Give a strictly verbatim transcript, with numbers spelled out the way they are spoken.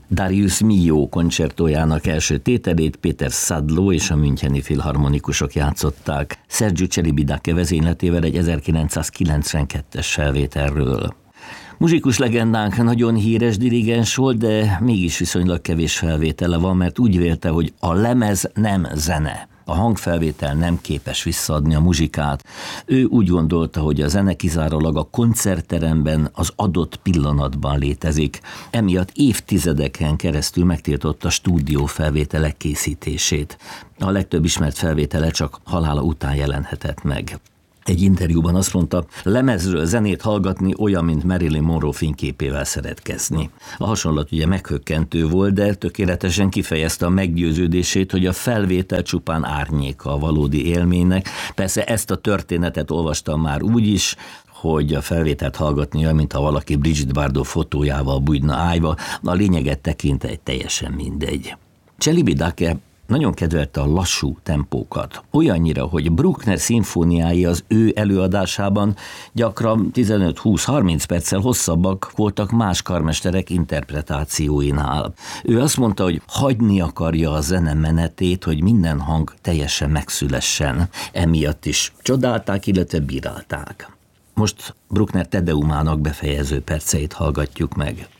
Darius Milhaud koncertójának első tételét Péter Szadló és a Müncheni Filharmonikusok játszották Sergiu Celibidache vezényletével egy ezerkilencszázkilencvenkettes felvételről. Muzsikus legendánk nagyon híres dirigens volt, de mégis viszonylag kevés felvétele van, mert úgy vélte, hogy a lemez nem zene. A hangfelvétel nem képes visszaadni a muzsikát. Ő úgy gondolta, hogy a zene kizárólag a koncertteremben, az adott pillanatban létezik. Emiatt évtizedeken keresztül megtiltotta stúdiófelvételek készítését. A legtöbb ismert felvétele csak halála után jelenhetett meg. Egy interjúban azt mondta, lemezről zenét hallgatni olyan, mint Marilyn Monroe fényképével szeretkezni. A hasonlat ugye meghökkentő volt, de tökéletesen kifejezte a meggyőződését, hogy a felvétel csupán árnyéka a valódi élménynek. Persze ezt a történetet olvastam már úgy is, hogy a felvételt hallgatni olyan, mintha valaki Brigitte Bardot fotójával bújna ájba, a lényeget tekintve egy teljesen mindegy. Celibidache nagyon kedvelte a lassú tempókat. Olyannyira, hogy Bruckner szimfóniái az ő előadásában gyakran tizenöt-húsz-harminc perccel hosszabbak voltak más karmesterek interpretációinál. Ő azt mondta, hogy hagyni akarja a zene menetét, hogy minden hang teljesen megszülessen. Emiatt is csodálták, illetve bírálták. Most Bruckner Te Deumának befejező perceit hallgatjuk meg.